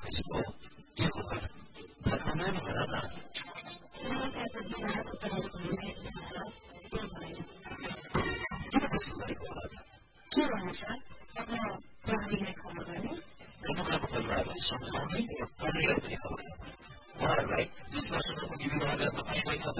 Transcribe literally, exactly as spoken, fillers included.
त्यसपछि हो के हो घरमा नि होला त किन त्यस्तो गरेको होला के भन्नु सर तपाईँ प्रहरीलाई खबर गर्ने रेणुकाको परिवारलाई सम्झाउने र प्रहरीलाई पनि खबर गर्ने उहाँहरूलाई बिस वर्षको विवाहलाई तपाईँ होइन